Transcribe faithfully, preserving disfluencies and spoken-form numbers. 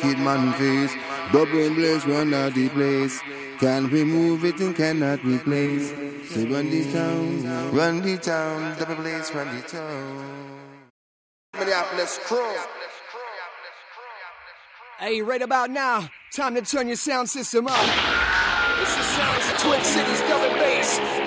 wicked man face. Double blaze run out the place. Can't remove it and cannot replace. Say run the town, run the town, double blaze run the town. Minneapolis crew. Hey, right about now, time to turn your sound system up. It's the sounds of Twin Cities double bass.